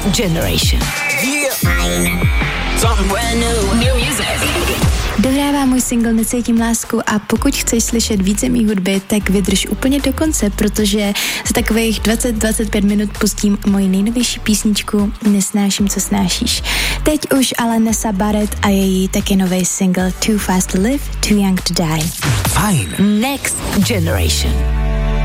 Generation. Something brand new music. Dohrává můj single Necítím lásku a pokud chceš slyšet více mý hudby, tak vydrž úplně do konce, protože za takových 20-25 minut pustím moji nejnovější písničku Nesnáším, co snášíš. Teď už ale Nessa Barrett a její taky nový single Too Fast to Live, Too Young to Die. Fajn. Next Generation.